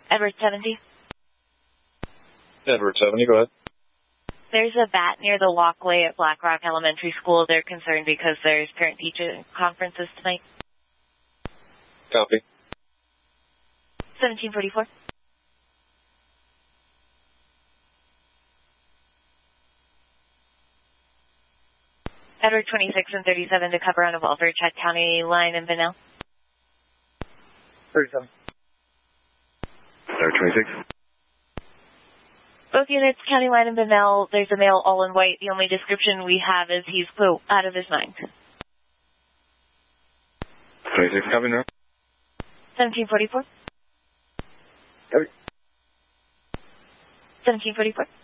Edward 70. Edward 70, go ahead. There's a bat near the walkway at Black Rock Elementary School. They're concerned because there's parent-teacher conferences tonight. Copy. 1744. Edward 26 and 37 to cover on a Walter Chet County line in Bunnell. 37. Edward 26. Both units, county line in Bunnell. There's a male all in white. The only description we have is he's, quote, out of his mind. 26, copy now. 1744. Copy. 1744.